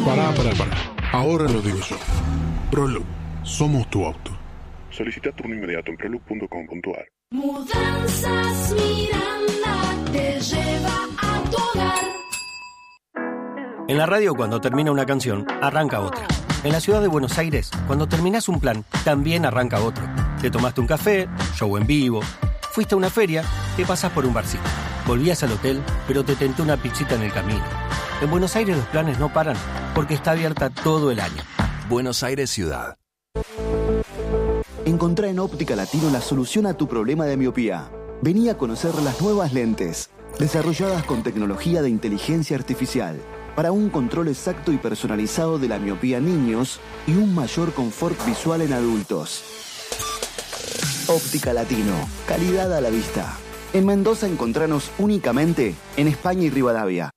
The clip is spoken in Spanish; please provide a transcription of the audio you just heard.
Pará. Ahora lo digo yo. ProLook. Somos tu auto. Solicita turno inmediato en prolook.com.ar. Mudanzas Miranda te lleva a tu hogar. En la radio, cuando termina una canción, arranca otra. En la ciudad de Buenos Aires, cuando terminás un plan, también arranca otro. Te tomaste un café, show en vivo, fuiste a una feria, te pasás por un barcito. Volvías al hotel, pero te tentó una pizzita en el camino. En Buenos Aires los planes no paran, porque está abierta todo el año. Buenos Aires Ciudad. Encontrá en Óptica Latino la solución a tu problema de miopía. Vení a conocer las nuevas lentes, desarrolladas con tecnología de inteligencia artificial, para un control exacto y personalizado de la miopía en niños y un mayor confort visual en adultos. Óptica Latino, calidad a la vista. En Mendoza encontranos únicamente en España y Rivadavia.